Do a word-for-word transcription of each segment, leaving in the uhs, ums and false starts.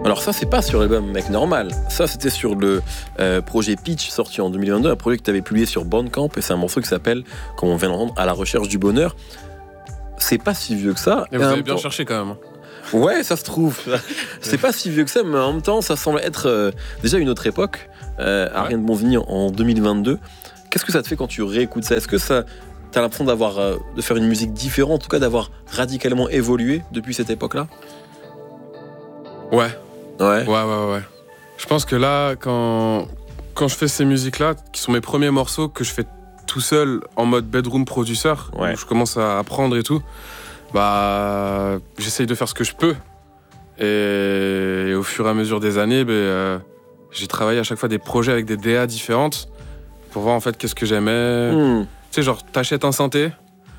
Alors ça, c'est pas sur l'album Mec Normal. Ça, c'était sur le euh, projet Pitch, sorti en deux mille vingt-deux, un projet que tu avais publié sur Bandcamp, et c'est un morceau qui s'appelle, comme on vient d'entendre, À la recherche du bonheur. C'est pas si vieux que ça. Et vous avez bien temps... cherché quand même. Ouais, ça se trouve. C'est pas si vieux que ça, mais en même temps, ça semble être euh, déjà une autre époque. Euh, à ouais. Rien de bon venir en deux mille vingt-deux. Qu'est-ce que ça te fait quand tu réécoutes ça? Est-ce que ça, t'as l'impression d'avoir, euh, de faire une musique différente, en tout cas d'avoir radicalement évolué depuis cette époque-là? Ouais. Ouais. Ouais, ouais, ouais. Je pense que là, quand, quand je fais ces musiques-là, qui sont mes premiers morceaux que je fais tout seul en mode bedroom producer, ouais. où je commence à apprendre et tout, bah, j'essaye de faire ce que je peux. Et, et au fur et à mesure des années, bah, euh, j'ai travaillé à chaque fois des projets avec des D A différentes pour voir en fait qu'est-ce que j'aimais. Mmh. Tu sais, genre, t'achètes un synthé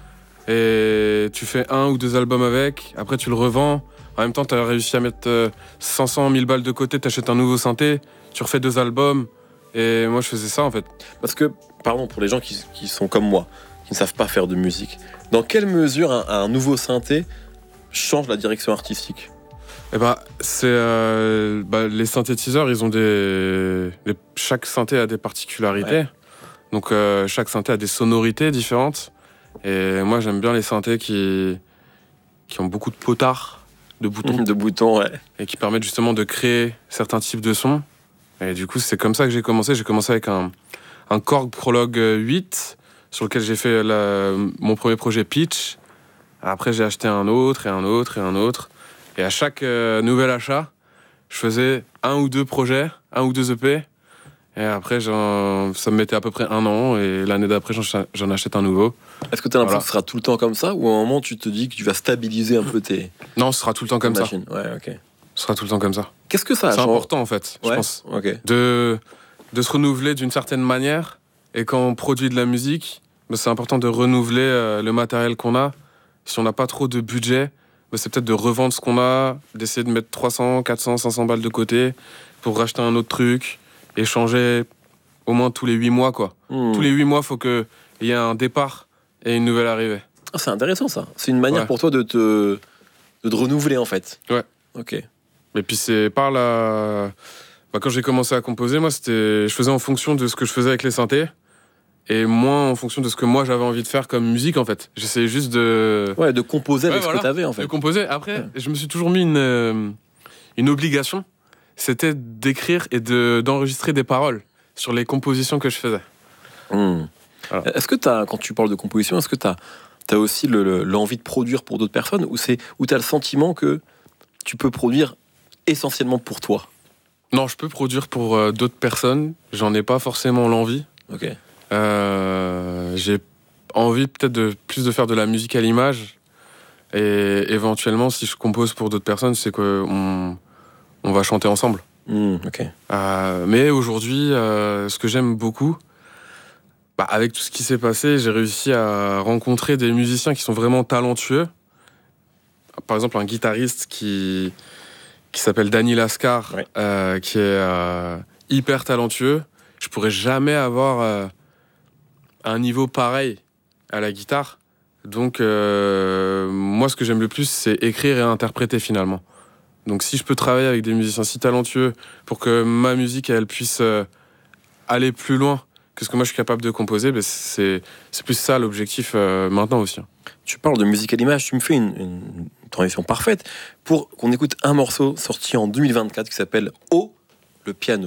et tu fais un ou deux albums avec, après tu le revends. En même temps, tu as réussi à mettre cinq cents mille balles de côté, tu achètes un nouveau synthé, tu refais deux albums. Et moi, je faisais ça, en fait. Parce que, pardon, pour les gens qui, qui sont comme moi, qui ne savent pas faire de musique, dans quelle mesure un, un nouveau synthé change la direction artistique? Eh ben, c'est, euh, bah, les synthétiseurs, ils ont des... Les, chaque synthé a des particularités. Ouais. Donc, euh, chaque synthé a des sonorités différentes. Et moi, j'aime bien les synthés qui, qui ont beaucoup de potards. De boutons. de boutons, ouais. Et qui permettent justement de créer certains types de sons. Et du coup, c'est comme ça que j'ai commencé. J'ai commencé avec un, un Korg Prologue huit, sur lequel j'ai fait la, mon premier projet Pitch. Après, j'ai acheté un autre, et un autre, et un autre. Et à chaque euh, nouvel achat, je faisais un ou deux projets, un ou deux E P. Et après, j'en, ça me mettait à peu près un an. Et l'année d'après, j'en, j'en achète un nouveau. Est-ce que tu as l'impression voilà. que ce sera tout le temps comme ça, ou à un moment, tu te dis que tu vas stabiliser un peu tes... Non, ce sera tout le temps comme machines. ça. Ouais, ok. Ce sera tout le temps comme ça. Qu'est-ce que ça a C'est important, en fait, ouais, je pense. Okay. De, de se renouveler d'une certaine manière. Et quand on produit de la musique, bah, c'est important de renouveler euh, le matériel qu'on a. Si on n'a pas trop de budget, bah, c'est peut-être de revendre ce qu'on a, d'essayer de mettre trois cents, quatre cents, cinq cents balles de côté pour racheter un autre truc et changer au moins tous les huit mois, quoi. Mmh. Tous les huit mois, il faut qu'il y ait un départ et une nouvelle arrivée. Ah, c'est intéressant, ça. C'est une manière ouais. pour toi de te, de te renouveler, en fait. Ouais. Ok. Et puis c'est par la... Bah, quand j'ai commencé à composer, moi, c'était... je faisais en fonction de ce que je faisais avec les synthés et moins en fonction de ce que moi, j'avais envie de faire comme musique, en fait. J'essayais juste de... Ouais, de composer avec ouais, voilà, ce que t'avais, en fait. De composer. Après, ouais. je me suis toujours mis une, une obligation. C'était d'écrire et de, d'enregistrer des paroles sur les compositions que je faisais. Mmh. Voilà. Est-ce que t'as, quand tu parles de composition, est-ce que t'as, t'as aussi le, le, l'envie de produire pour d'autres personnes, ou c'est, ou t'as le sentiment que tu peux produire essentiellement pour toi? Non, je peux produire pour euh, d'autres personnes. J'en ai pas forcément l'envie. Ok. Euh, j'ai envie peut-être de plus de faire de la musique à l'image. Et éventuellement, si je compose pour d'autres personnes, c'est qu'on on va chanter ensemble. Mmh, ok. Euh, mais aujourd'hui, euh, ce que j'aime beaucoup, bah, avec tout ce qui s'est passé, j'ai réussi à rencontrer des musiciens qui sont vraiment talentueux. Par exemple, un guitariste qui, qui s'appelle Danny Lascar, ouais. euh, qui est euh, hyper talentueux. Je pourrais jamais avoir euh, un niveau pareil à la guitare. Donc, euh, moi, ce que j'aime le plus, c'est écrire et interpréter finalement. Donc, si je peux travailler avec des musiciens si talentueux pour que ma musique, elle puisse euh, aller plus loin que ce que moi, je suis capable de composer, ben c'est, c'est plus ça l'objectif euh, maintenant aussi. Tu parles de musique à l'image, tu me fais une, une transition parfaite pour qu'on écoute un morceau sorti en deux mille vingt-quatre qui s'appelle « Oh, le piano ».